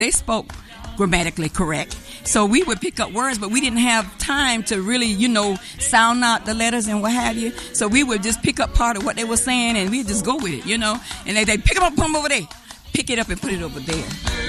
They spoke grammatically correct. So we would pick up words, but we didn't have time to really, sound out the letters and what have you. So we would just pick up part of what they were saying and we'd just go with it, And they pick them up, put them over there. Pick it up and put it over there.